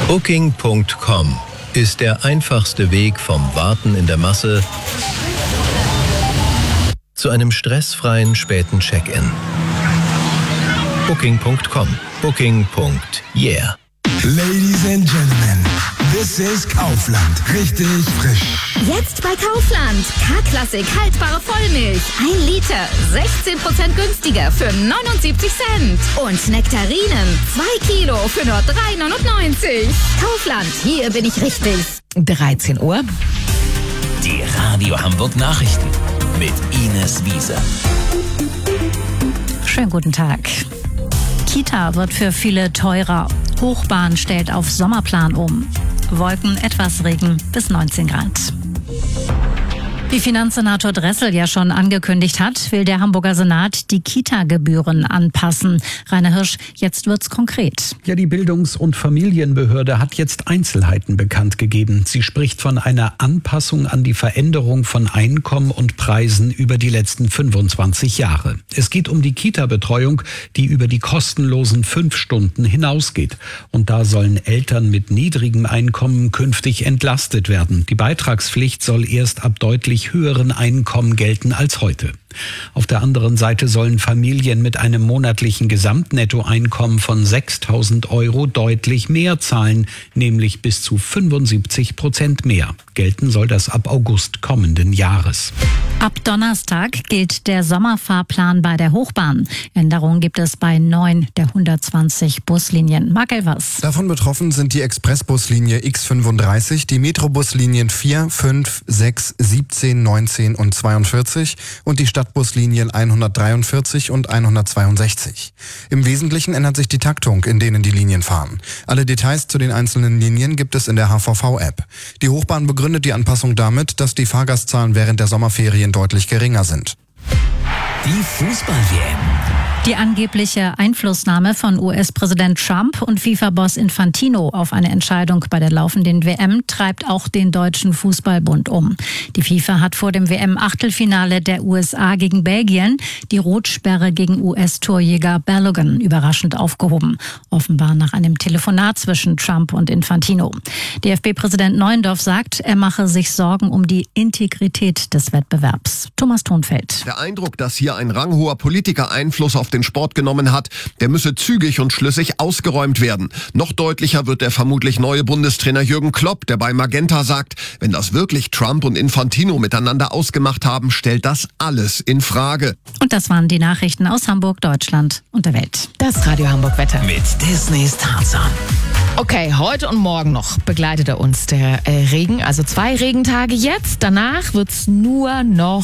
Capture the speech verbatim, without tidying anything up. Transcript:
Booking Punkt com ist der einfachste Weg vom Warten in der Masse zu einem stressfreien späten Check-in. Booking Punkt com. Booking. Yeah. Ladies and Gentlemen, this is Kaufland. Richtig frisch. Jetzt bei Kaufland. K-Klassik haltbare Vollmilch. Ein Liter. sechzehn Prozent günstiger für neunundsiebzig Cent. Und Nektarinen. Zwei Kilo für nur drei neunundneunzig. Kaufland. Hier bin ich richtig. dreizehn Uhr. Die Radio Hamburg Nachrichten mit Ines Wieser. Schönen guten Tag. Kita wird für viele teurer. Hochbahn stellt auf Sommerplan um. Wolken, etwas Regen bis neunzehn Grad. Wie Finanzsenator Dressel ja schon angekündigt hat, will der Hamburger Senat die Kita-Gebühren anpassen. Rainer Hirsch, jetzt wird's konkret. Ja, die Bildungs- und Familienbehörde hat jetzt Einzelheiten bekannt gegeben. Sie spricht von einer Anpassung an die Veränderung von Einkommen und Preisen über die letzten fünfundzwanzig Jahre. Es geht um die Kita-Betreuung, die über die kostenlosen fünf Stunden hinausgeht. Und da sollen Eltern mit niedrigem Einkommen künftig entlastet werden. Die Beitragspflicht soll erst ab deutlich höheren Einkommen gelten als heute. Auf der anderen Seite sollen Familien mit einem monatlichen Gesamtnettoeinkommen von sechstausend Euro deutlich mehr zahlen, nämlich bis zu fünfundsiebzig Prozent mehr. Gelten soll das ab August kommenden Jahres. Ab Donnerstag gilt der Sommerfahrplan bei der Hochbahn. Änderungen gibt es bei neun der hundertzwanzig Buslinien. Marc Elvers. Davon betroffen sind die Expressbuslinie X fünfunddreißig, die Metrobuslinien vier, fünf, sechs, siebzehn, neunzehn und zweiundvierzig und die Stadtbuslinien hundertdreiundvierzig und hundertzweiundsechzig. Im Wesentlichen ändert sich die Taktung, in denen die Linien fahren. Alle Details zu den einzelnen Linien gibt es in der H V V-App. Die Hochbahn begründet die Anpassung damit, dass die Fahrgastzahlen während der Sommerferien deutlich geringer sind. Die Fußball-W M. Die angebliche Einflussnahme von U S-Präsident Trump und FIFA-Boss Infantino auf eine Entscheidung bei der laufenden W M treibt auch den Deutschen Fußballbund um. Die FIFA hat vor dem W M-Achtelfinale der U S A gegen Belgien die Rotsperre gegen U S-Torjäger Balogun überraschend aufgehoben. Offenbar nach einem Telefonat zwischen Trump und Infantino. D F B-Präsident Neuendorf sagt, er mache sich Sorgen um die Integrität des Wettbewerbs. Thomas Thonfeld. Der Eindruck, dass hier ein ranghoher Politiker Einfluss auf den Sport genommen hat, der müsse zügig und schlüssig ausgeräumt werden. Noch deutlicher wird der vermutlich neue Bundestrainer Jürgen Klopp, der bei Magenta sagt, wenn das wirklich Trump und Infantino miteinander ausgemacht haben, stellt das alles in Frage. Und das waren die Nachrichten aus Hamburg, Deutschland und der Welt. Das Radio Hamburg Wetter. Mit Disneys Tarzan. Okay, heute und morgen noch begleitet er uns der äh, Regen. Also zwei Regentage jetzt. Danach wird's nur noch